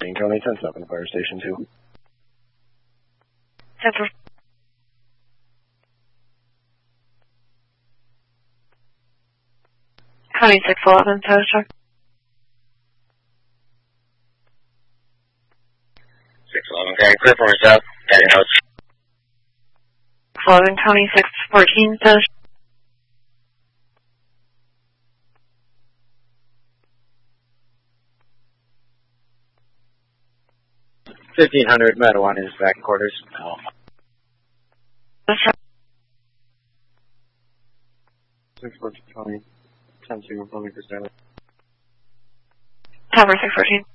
614 County 10-7, Fire Station 2. 10 County 611, tow truck. 611, County, clear for reserve. County notes. 611, County 614, tow truck. 1500, Madawan is back in quarters. 614 County 10-2, Republic for Stanley. Tower 614.